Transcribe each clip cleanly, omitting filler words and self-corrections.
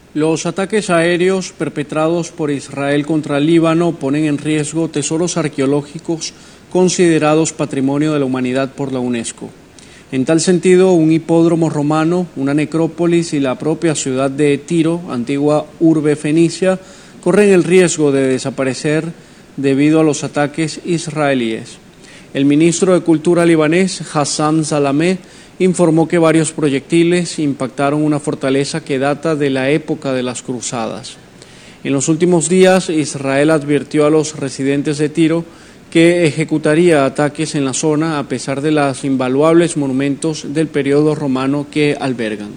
Los ataques aéreos perpetrados por Israel contra Líbano ponen en riesgo tesoros arqueológicos considerados Patrimonio de la Humanidad por la UNESCO. En tal sentido, un hipódromo romano, una necrópolis y la propia ciudad de Tiro, antigua urbe fenicia, corren el riesgo de desaparecer debido a los ataques israelíes. El ministro de Cultura libanés, Hassan Salameh, informó que varios proyectiles impactaron una fortaleza que data de la época de las cruzadas. En los últimos días, Israel advirtió a los residentes de Tiro que ejecutaría ataques en la zona a pesar de los invaluables monumentos del periodo romano que albergan.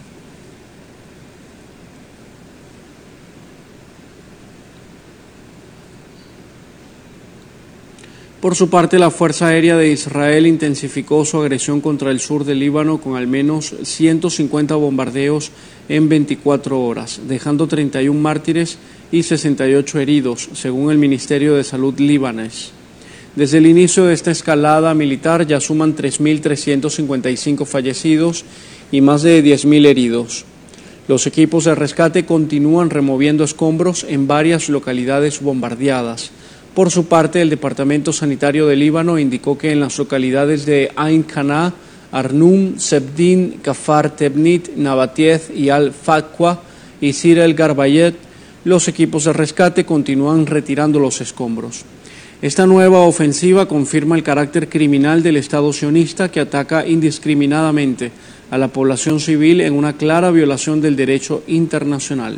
Por su parte, la Fuerza Aérea de Israel intensificó su agresión contra el sur del Líbano con al menos 150 bombardeos en 24 horas, dejando 31 mártires y 68 heridos, según el Ministerio de Salud libanés. Desde el inicio de esta escalada militar ya suman 3.355 fallecidos y más de 10.000 heridos. Los equipos de rescate continúan removiendo escombros en varias localidades bombardeadas. Por su parte, el Departamento Sanitario de Líbano indicó que en las localidades de Ain Qanaa, Arnum, Sebdin, Kafar Tebnit, Nabatieh y Al-Faqwa y Sir el-Garbayet, los equipos de rescate continúan retirando los escombros. Esta nueva ofensiva confirma el carácter criminal del Estado sionista que ataca indiscriminadamente a la población civil en una clara violación del derecho internacional.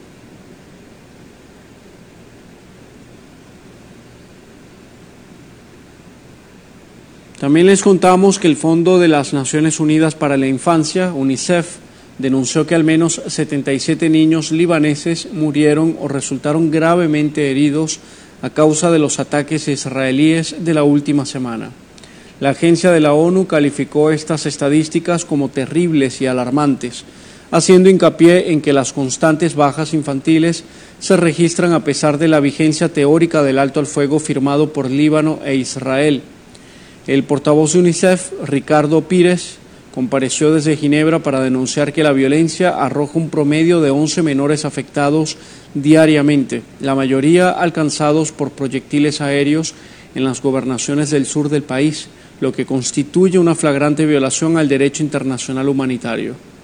También les contamos que el Fondo de las Naciones Unidas para la Infancia, UNICEF, denunció que al menos 77 niños libaneses murieron o resultaron gravemente heridos a causa de los ataques israelíes de la última semana. La agencia de la ONU calificó estas estadísticas como terribles y alarmantes, haciendo hincapié en que las constantes bajas infantiles se registran a pesar de la vigencia teórica del alto al fuego firmado por Líbano e Israel. El portavoz de UNICEF, Ricardo Pires, compareció desde Ginebra para denunciar que la violencia arroja un promedio de 11 menores afectados diariamente, la mayoría alcanzados por proyectiles aéreos en las gobernaciones del sur del país, lo que constituye una flagrante violación al derecho internacional humanitario.